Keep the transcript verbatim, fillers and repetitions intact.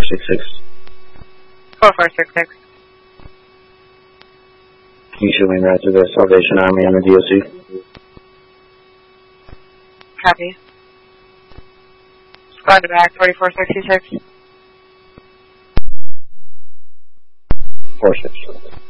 six six. four four six six. Can you show me right to the Salvation Army and the D O C? Copy. Squad to back, forty-four sixty-six. four six.